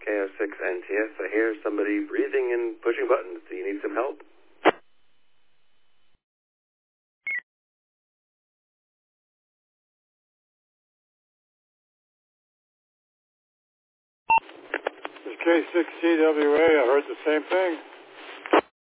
KO6NTS. I hear somebody breathing and pushing buttons. Do you need some help? This is K6CWA. I heard the same thing.